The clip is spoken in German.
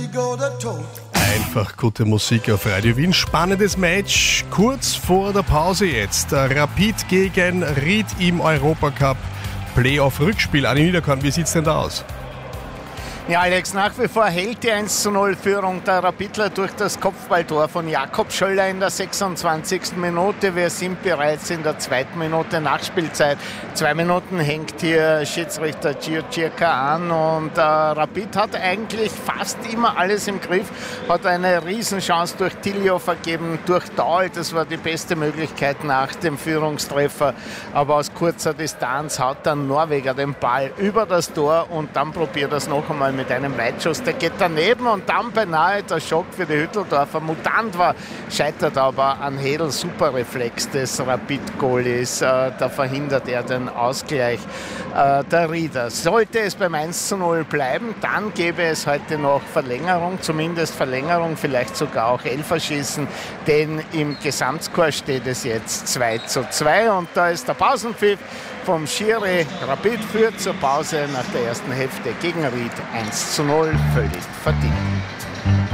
Einfach gute Musik auf Radio Wien. Spannendes Match kurz vor der Pause jetzt. Rapid gegen Ried im Europacup Playoff-Rückspiel. Adi Niederkorn, wie sieht's denn da aus? Ja, Alex, nach wie vor hält die 1:0-Führung der Rapidler durch das Kopfballtor von Jakob Schöller in der 26. Minute. Wir sind bereits in der 2. Minute Nachspielzeit. 2 Minuten hängt hier Schiedsrichter Gio Circa an und Rapid hat eigentlich fast immer alles im Griff. Hat eine Riesenchance durch Tilio vergeben, durch Dahl. Das war die beste Möglichkeit nach dem Führungstreffer. Aber aus kurzer Distanz haut der Norweger den Ball über das Tor und dann probiert er es noch einmal mit einem Weitschuss, der geht daneben und dann beinahe der Schock für die Hütteldorfer. Mutant war, scheitert aber an Hedl, super Reflex des Rapid-Goalies. Da verhindert er den Ausgleich der Rieder. Sollte es beim 1:0 bleiben, dann gäbe es heute noch Verlängerung, zumindest Verlängerung, vielleicht sogar auch Elferschießen, denn im Gesamtscore steht es jetzt 2:2 und da ist der Pausenpfiff vom Schiri. Rapid führt zur Pause nach der ersten Hälfte gegen Ried 1:0, völlig verdient.